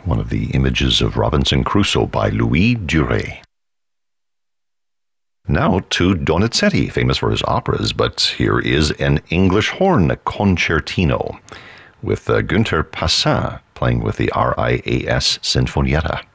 one of the images of Robinson Crusoe by Louis Duret. Now to Donizetti, famous for his operas, but here is an English horn concertino with Günther Passin playing with the RIAS Sinfonietta.